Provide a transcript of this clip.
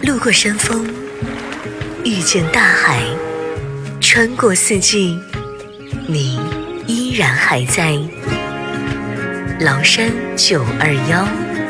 路过山峰，遇见大海，穿过四季，你依然还在。崂山921